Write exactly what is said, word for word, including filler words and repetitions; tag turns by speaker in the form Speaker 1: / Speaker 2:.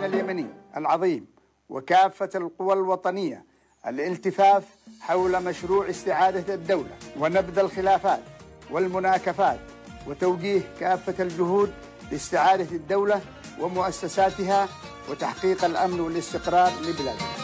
Speaker 1: اليمني العظيم وكافة القوى الوطنية الالتفاف حول مشروع استعادة الدولة ونبذ الخلافات والمناكفات وتوجيه كافة الجهود لاستعادة الدولة ومؤسساتها وتحقيق الأمن والاستقرار لبلادنا.